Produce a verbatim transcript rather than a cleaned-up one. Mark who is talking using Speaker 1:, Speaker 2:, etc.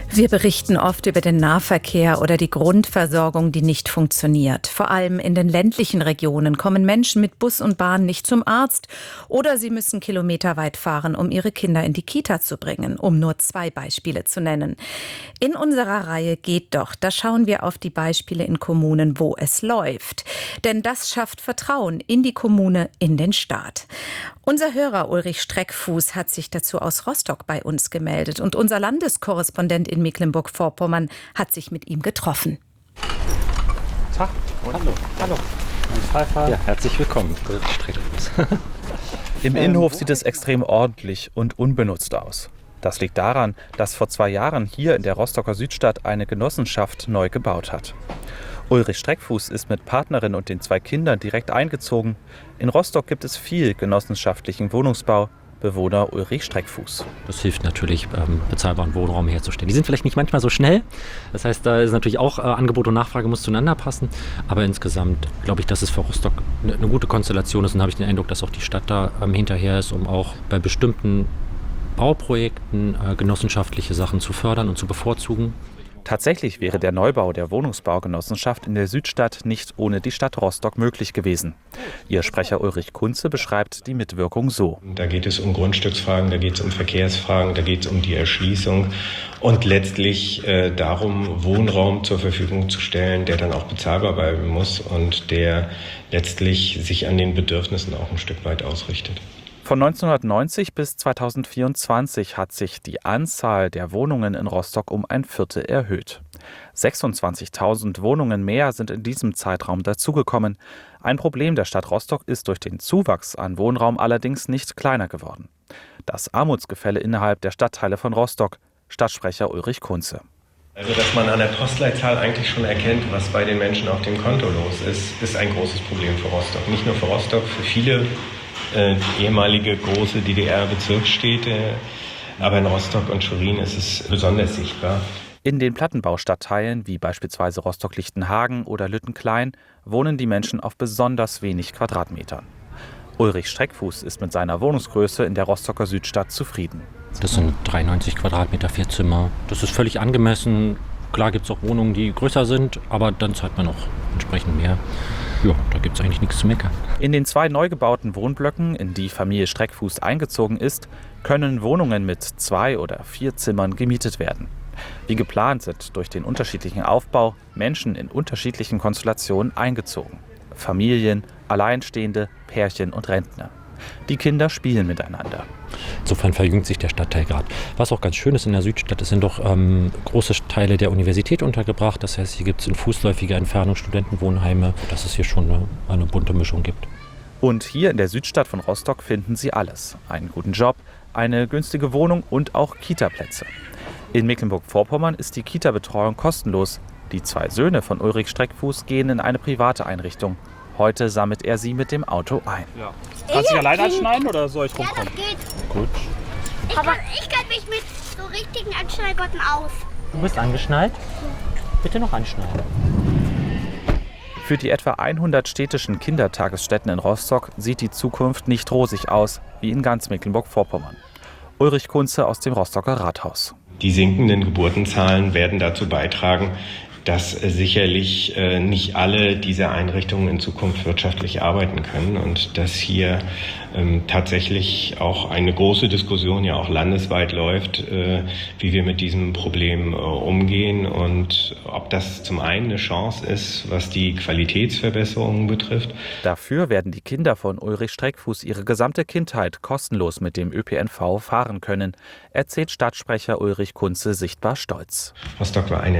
Speaker 1: Wir berichten oft über den Nahverkehr oder die Grundversorgung, die nicht funktioniert. Vor allem in den ländlichen Regionen kommen Menschen mit Bus und Bahn nicht zum Arzt oder sie müssen kilometerweit fahren, um ihre Kinder in die Kita zu bringen, um nur zwei Beispiele zu nennen. In unserer Reihe Geht doch, da schauen wir auf die Beispiele in Kommunen, wo es läuft. Denn das schafft Vertrauen in die Kommune, in den Staat. Unser Hörer Ulrich Streckfuß hat sich dazu aus Rostock bei uns gemeldet und unser Landeskorrespondent in Mecklenburg-Vorpommern hat sich mit ihm getroffen.
Speaker 2: Tag. Hallo. Hallo. Ja, herzlich willkommen, Ulrich Streckfuß.
Speaker 3: Im Innenhof sieht es extrem ordentlich und unbenutzt aus. Das liegt daran, dass vor zwei Jahren hier in der Rostocker Südstadt eine Genossenschaft neu gebaut hat. Ulrich Streckfuß ist mit Partnerin und den zwei Kindern direkt eingezogen. In Rostock gibt es viel genossenschaftlichen Wohnungsbau. Bewohner Ulrich Streckfuß.
Speaker 2: Das hilft natürlich, ähm, bezahlbaren Wohnraum herzustellen. Die sind vielleicht nicht manchmal so schnell. Das heißt, da ist natürlich auch äh, Angebot und Nachfrage muss zueinander passen. Aber insgesamt glaube ich, dass es für Rostock eine, eine gute Konstellation ist. Und habe ich den Eindruck, dass auch die Stadt da ähm, hinterher ist, um auch bei bestimmten Bauprojekten äh, genossenschaftliche Sachen zu fördern und zu bevorzugen.
Speaker 3: Tatsächlich wäre der Neubau der Wohnungsbaugenossenschaft in der Südstadt nicht ohne die Stadt Rostock möglich gewesen. Ihr Sprecher Ulrich Kunze beschreibt die Mitwirkung so.
Speaker 4: Da geht es um Grundstücksfragen, da geht es um Verkehrsfragen, da geht es um die Erschließung und letztlich äh, darum, Wohnraum zur Verfügung zu stellen, der dann auch bezahlbar bleiben muss und der letztlich sich an den Bedürfnissen auch ein Stück weit ausrichtet.
Speaker 3: Von neunzehnhundertneunzig bis zweitausendvierundzwanzig hat sich die Anzahl der Wohnungen in Rostock um ein Viertel erhöht. sechsundzwanzigtausend Wohnungen mehr sind in diesem Zeitraum dazugekommen. Ein Problem der Stadt Rostock ist durch den Zuwachs an Wohnraum allerdings nicht kleiner geworden. Das Armutsgefälle innerhalb der Stadtteile von Rostock, Stadtsprecher Ulrich Kunze.
Speaker 4: Also, dass man an der Postleitzahl eigentlich schon erkennt, was bei den Menschen auf dem Konto los ist, ist ein großes Problem für Rostock. Nicht nur für Rostock, für viele Äh, ehemalige große D D R-Bezirksstädte, aber in Rostock und Schwerin ist es besonders sichtbar.
Speaker 3: In den Plattenbaustadtteilen wie beispielsweise Rostock-Lichtenhagen oder Lüttenklein wohnen die Menschen auf besonders wenig Quadratmetern. Ulrich Streckfuß ist mit seiner Wohnungsgröße in der Rostocker Südstadt zufrieden.
Speaker 2: Das sind dreiundneunzig Quadratmeter, vier Zimmer. Das ist völlig angemessen. Klar gibt es auch Wohnungen, die größer sind, aber dann zahlt man auch entsprechend mehr. Ja, da gibt es eigentlich nichts zu meckern.
Speaker 3: In den zwei neu gebauten Wohnblöcken, in die Familie Streckfuß eingezogen ist, können Wohnungen mit zwei oder vier Zimmern gemietet werden. Wie geplant sind durch den unterschiedlichen Aufbau Menschen in unterschiedlichen Konstellationen eingezogen. Familien, Alleinstehende, Pärchen und Rentner. Die Kinder spielen miteinander.
Speaker 2: Insofern verjüngt sich der Stadtteil gerade. Was auch ganz schön ist in der Südstadt, es sind doch ähm, große Teile der Universität untergebracht. Das heißt, hier gibt es in fußläufiger Entfernung Studentenwohnheime, dass es hier schon eine, eine bunte Mischung gibt.
Speaker 3: Und hier in der Südstadt von Rostock finden Sie alles. Einen guten Job, eine günstige Wohnung und auch Kitaplätze. In Mecklenburg-Vorpommern ist die Kita-Betreuung kostenlos. Die zwei Söhne von Ulrich Streckfuß gehen in eine private Einrichtung. Heute sammelt er sie mit dem Auto ein.
Speaker 5: Ja. Kannst du dich alleine anschneiden oder soll ich rumkommen?
Speaker 6: Ja, das geht.
Speaker 2: Gut.
Speaker 6: Ich kann, ich kann mich mit so richtigen Anschnallgurten aus.
Speaker 2: Du bist angeschnallt? Bitte noch anschnallen.
Speaker 3: Für die etwa hundert städtischen Kindertagesstätten in Rostock sieht die Zukunft nicht rosig aus, wie in ganz Mecklenburg-Vorpommern. Ulrich Kunze aus dem Rostocker Rathaus.
Speaker 4: Die sinkenden Geburtenzahlen werden dazu beitragen, dass sicherlich äh, nicht alle diese Einrichtungen in Zukunft wirtschaftlich arbeiten können und dass hier ähm, tatsächlich auch eine große Diskussion ja auch landesweit läuft, äh, wie wir mit diesem Problem äh, umgehen und ob das zum einen eine Chance ist, was die Qualitätsverbesserungen betrifft.
Speaker 3: Dafür werden die Kinder von Ulrich Streckfuß ihre gesamte Kindheit kostenlos mit dem Ö P N V fahren können, erzählt Stadtsprecher Ulrich Kunze sichtbar stolz.
Speaker 4: Rostock war eine